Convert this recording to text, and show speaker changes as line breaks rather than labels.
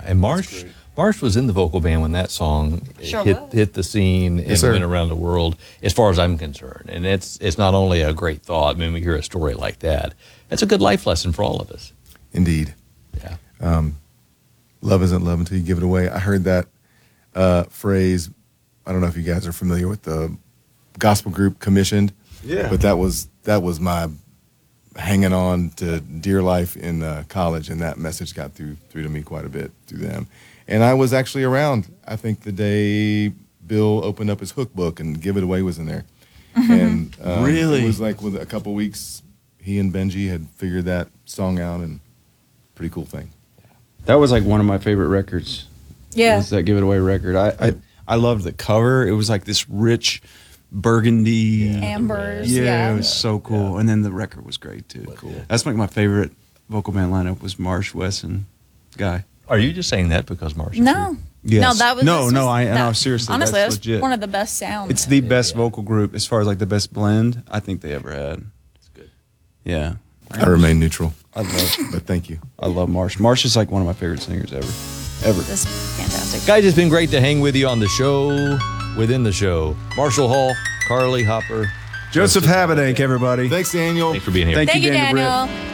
And Marsh was in the vocal band when that song hit the scene and went around the world, as far as I'm concerned. And it's not only a great thought. I mean, we hear a story like that. It's a good life lesson for all of us.
Indeed.
Yeah.
Love isn't love until you give it away. I heard that phrase. I don't know if you guys are familiar with the gospel group Commissioned.
Yeah.
But that was my hanging on to dear life in college, and that message got through to me quite a bit through them. And I was actually around, I think, the day Bill opened up his Hook book and Give It Away was in there. And
Really?
It was like with a couple weeks, he and Benji had figured that song out, and pretty cool thing.
That was like one of my favorite records.
Yeah.
Was that Give It Away record. I loved the cover. It was like this rich burgundy.
Ambers.
Yeah, it was so cool. And then the record was great too.
Cool.
That's like my favorite vocal band lineup was Marsh, Wes, and Guy.
Are you just saying that because Marsh is
No.
here?
Yes.
No, that was
no, seriously.
Honestly,
that's
that's
legit.
one of the best sounds.
It's the best vocal group as far as like the best blend I think they ever had.
It's good.
Yeah.
I remain neutral,
But
thank you.
I love Marsh. Marsh is like one of my favorite singers ever.
This is fantastic.
Guys, it's been great to hang with you on the show, within the show. Marshall Hall, Carly Hopper.
Joseph Habedank, everybody.
Thanks, Daniel.
Thanks for being here.
Thank
Thank you,
Daniel Britt.
Daniel.